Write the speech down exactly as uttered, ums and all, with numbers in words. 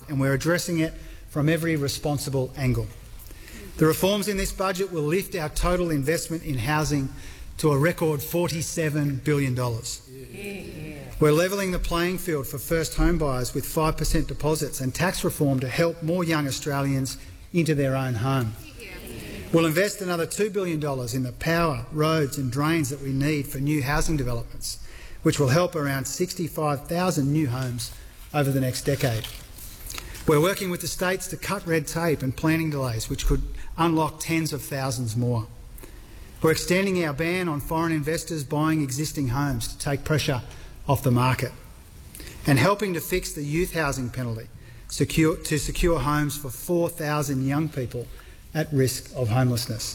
and we're addressing it from every responsible angle. The reforms in this budget will lift our total investment in housing to a record forty-seven billion dollars. Yeah. We're levelling the playing field for first home buyers with five percent deposits and tax reform to help more young Australians into their own home. Yeah. We'll invest another two billion dollars in the power, roads and drains that we need for new housing developments, which will help around sixty-five thousand new homes over the next decade. We're working with the states to cut red tape and planning delays, which could unlock tens of thousands more. We're extending our ban on foreign investors buying existing homes to take pressure off the market, and helping to fix the youth housing penalty secure, to secure homes for four thousand young people at risk of homelessness.